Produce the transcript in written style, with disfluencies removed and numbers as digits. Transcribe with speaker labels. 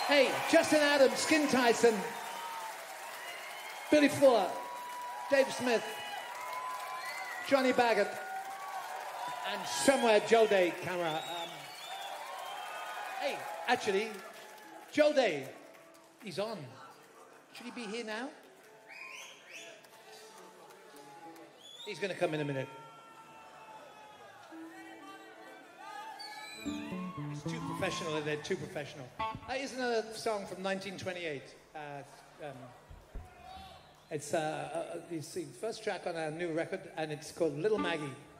Speaker 1: Hey, Justin Adams, Skin Tyson, Billy Fuller, Dave Smith, Johnny Baggett, and somewhere Joe Day camera. Hey, actually, Joe Day, he's on. Should he be here now? He's going to come in a minute. He's too professional, they're too professional. Here's another song from 1928. It's the first track on our new record, and it's called Little Maggie.